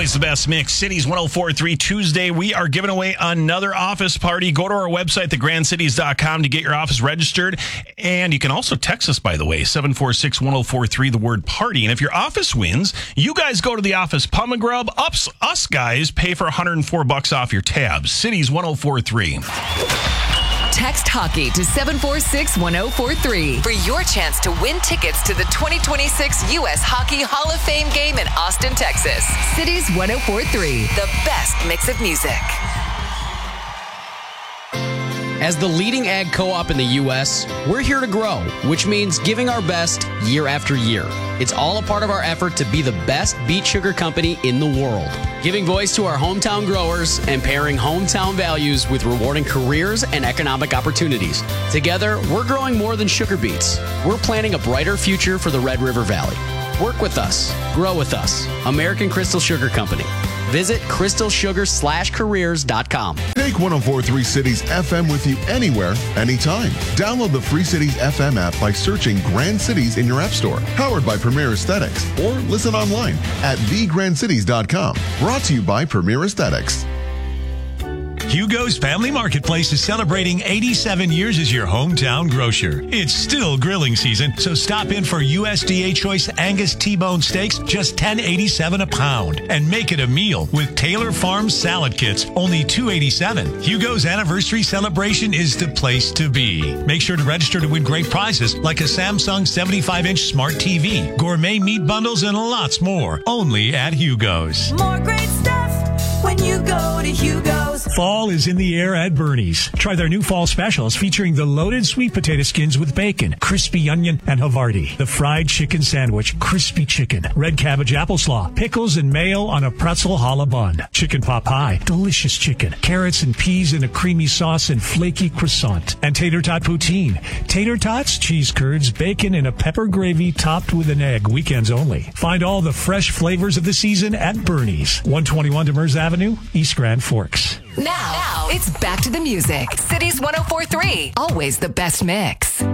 Always the best mix. Cities 104.3 Tuesday. We are giving away another office party. Go to our website, thegrandcities.com, to get your office registered. And you can also text us, by the way, 746-1043, the word party. And if your office wins, you guys go to the office Puma Grub. Us guys pay for $104 off your tabs. Cities 104.3. Text hockey to 746-1043 for your chance to win tickets to the 2026 U.S. Hockey Hall of Fame game in Austin, Texas. Cities 104.3, the best mix of music. As the leading ag co-op in the U.S., we're here to grow, which means giving our best year after year. It's all a part of our effort to be the best beet sugar company in the world, giving voice to our hometown growers and pairing hometown values with rewarding careers and economic opportunities. Together, we're growing more than sugar beets. We're planning a brighter future for the Red River Valley. Work with us. Grow with us. American Crystal Sugar Company. Visit crystalsugar/careers.com. Take 104.3 Cities FM with you anywhere, anytime. Download the free Cities FM app by searching Grand Cities in your app store. Powered by Premier Aesthetics. Or listen online at thegrandcities.com. Brought to you by Premier Aesthetics. Hugo's Family Marketplace is celebrating 87 years as your hometown grocer. It's still grilling season, so stop in for USDA Choice Angus T-bone steaks, just $10.87 a pound. And make it a meal with Taylor Farms salad kits, only $2.87. Hugo's anniversary celebration is the place to be. Make sure to register to win great prizes like a Samsung 75-inch smart TV, gourmet meat bundles, and lots more. Only at Hugo's. More great stuff when you go to Hugo's. Fall is in the air at Bernie's. Try their new fall specials featuring the loaded sweet potato skins with bacon, crispy onion, and Havarti. The fried chicken sandwich, crispy chicken, red cabbage applesauce, pickles and mayo on a pretzel challah bun, chicken pot pie, delicious chicken, carrots and peas in a creamy sauce and flaky croissant, and tater tot poutine. Tater tots, cheese curds, bacon, and a pepper gravy topped with an egg. Weekends only. Find all the fresh flavors of the season at Bernie's. 121 Demers Avenue, East Grand Forks. Now, it's back to the music. Cities 104.3, always the best mix.